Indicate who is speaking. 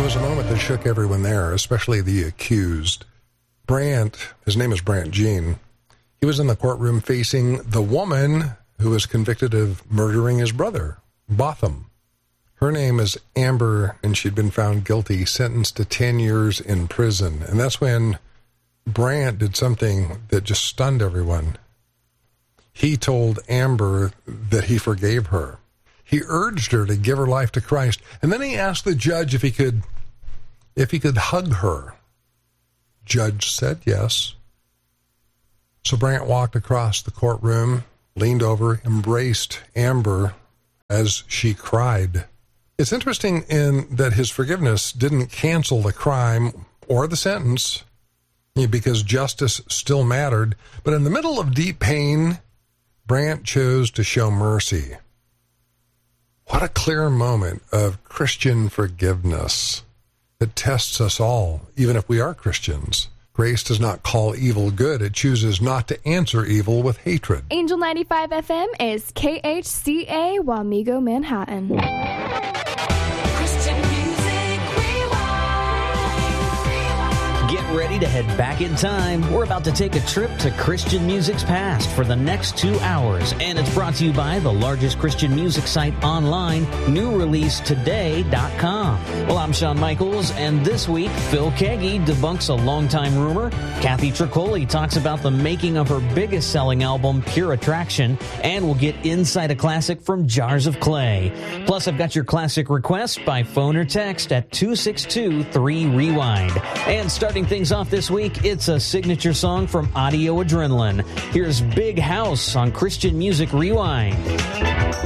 Speaker 1: was a moment that shook everyone there, especially the accused. Brandt, his name is Brandt Jean, he was in the courtroom facing the woman who was convicted of murdering his brother, Botham. Her name is Amber, and she'd been found guilty, sentenced to 10 years in prison. And that's when Brandt did something that just stunned everyone. He told Amber that he forgave her. He urged her to give her life to Christ. And then he asked the judge if he could hug her. Judge said yes. So Brandt walked across the courtroom, leaned over, embraced Amber as she cried. It's interesting in that his forgiveness didn't cancel the crime or the sentence, because justice still mattered. But in the middle of deep pain, Brandt chose to show mercy. What a clear moment of Christian forgiveness that tests us all, even if we are Christians. Grace does not call evil good. It chooses not to answer evil with hatred.
Speaker 2: Angel 95 FM is KHCA Wamego, Manhattan.
Speaker 3: Get ready to head back in time. We're about to take a trip to Christian music's past for the next 2 hours, and it's brought to you by the largest Christian music site online, newreleasetoday.com. Well, I'm Shawn Michaels, and this week, Phil Keaggy debunks a longtime rumor, Kathy Tricoli talks about the making of her biggest-selling album, Pure Attraction, and we'll get inside a classic from Jars of Clay. Plus, I've got your classic requests by phone or text at 262-3REWIND. And starting things off this week, it's a signature song from Audio Adrenaline. Here's Big House on Christian Music Rewind.